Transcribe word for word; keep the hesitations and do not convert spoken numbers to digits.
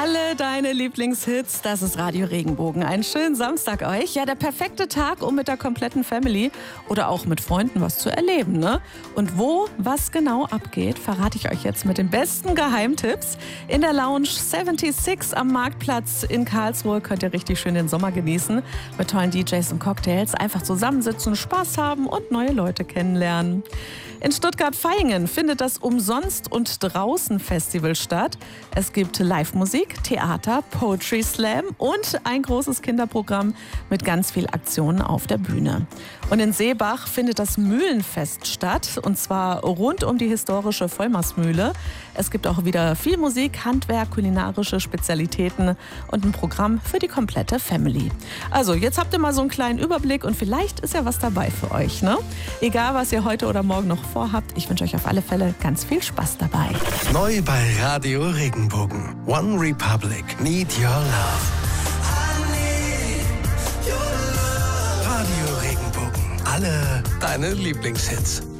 Alle deine Lieblingshits, das ist Radio Regenbogen. Einen schönen Samstag euch. Ja, der perfekte Tag, um mit der kompletten Family oder auch mit Freunden was zu erleben, ne? Und wo was genau abgeht, verrate ich euch jetzt mit den besten Geheimtipps. In der Lounge sechsundsiebzig am Marktplatz in Karlsruhe könnt ihr richtig schön den Sommer genießen. Mit tollen D Js und Cocktails. Einfach zusammensitzen, Spaß haben und neue Leute kennenlernen. In Stuttgart-Vaihingen findet das Umsonst- und Draußen-Festival statt. Es gibt Live-Musik, Theater, Poetry Slam und ein großes Kinderprogramm mit ganz viel Aktionen auf der Bühne. Und in Seebach findet das Mühlenfest statt, und zwar rund um die historische Vollmastmühle. Es gibt auch wieder viel Musik, Handwerk, kulinarische Spezialitäten und ein Programm für die komplette Family. Also, jetzt habt ihr mal so einen kleinen Überblick und vielleicht ist ja was dabei für euch, ne? Egal, was ihr heute oder morgen noch vorhabt, ich wünsche euch auf alle Fälle ganz viel Spaß dabei. Neu bei Radio Regenbogen. One Republic. Need Your Love. Radio Regenbogen. Alle deine Lieblingshits.